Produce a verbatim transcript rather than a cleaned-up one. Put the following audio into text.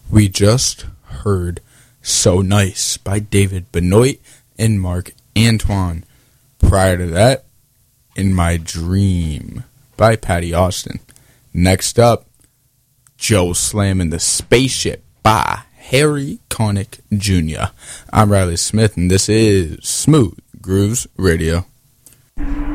We just heard So Nice by David Benoit and Mark Antoine. Prior to that, In My Dream by Patty Austin. Next up, Joe Slammin' the Spaceship by Harry Connick Junior I'm Riley Smith, and this is Smooth Grooves Radio.